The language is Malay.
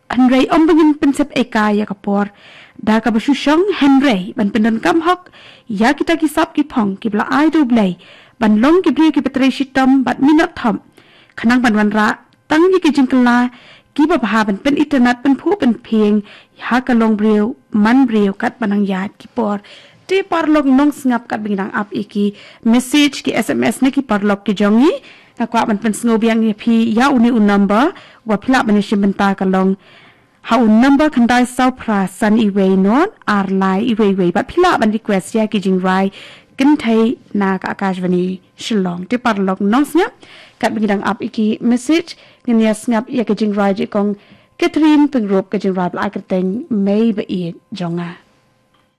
Henry ombangin pensep eka ya kapor da ka basyusyong Henry ban pendan kamhok ya kita kisap ki phong ki bla ai do blai ban long ki bri ki petre shitam bat minot thom khanang ban wan ra tang ni ki jingkla ki ba ban pen internet pen phu pen pheng ya ka long brew man brew kat banang yat ki por ti parlok nong ngap kat binang ap iki message ki sms ne ki parlok ki jongi na kwa ban pen sngobiang ni phi ya uni un number wa phla ban shimenta ka long how number kan dai sau pra san iway non ar lai iway bat phila ban request ya ki jing rai kin thai na ka akashvani shillong ti parlok nong snap kat binang ap iki message ni ya snap ya ki jing rai ji kong Catherine pengrop ka jing rai bla ka teng may ba i jonga